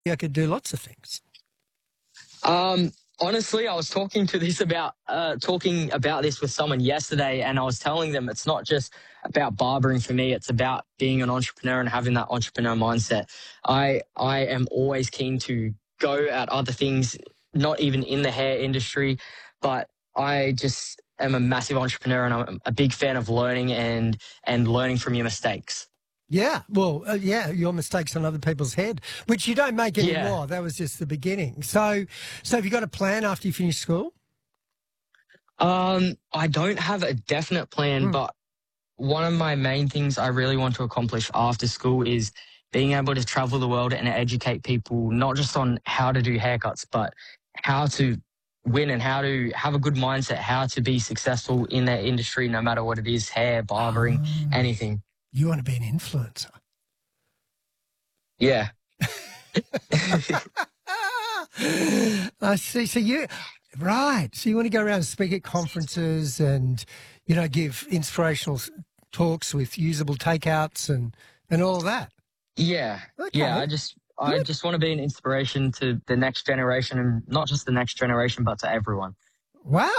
I could do lots of things. Honestly, I was talking about this with someone yesterday, and I was telling them it's not just about barbering for me. It's about being an entrepreneur and having that entrepreneur mindset. I am always keen to go at other things, not even in the hair industry, but I just am a massive entrepreneur, and I'm a big fan of learning and learning from your mistakes. Yeah, well, your mistakes on other people's head, which you don't make anymore. Yeah. That was just the beginning. So have you got a plan after you finish school? I don't have a definite plan, but one of my main things I really want to accomplish after school is being able to travel the world and educate people, not just on how to do haircuts, but how to win and how to have a good mindset, how to be successful in their industry, no matter what it is, hair, barbering, anything. You want to be an influencer. Yeah. I see. So right. So you want to go around and speak at conferences and, give inspirational talks with usable takeouts and all that. Yeah. Okay. Yeah. I just want to be an inspiration to the next generation, and not just the next generation, but to everyone. Wow.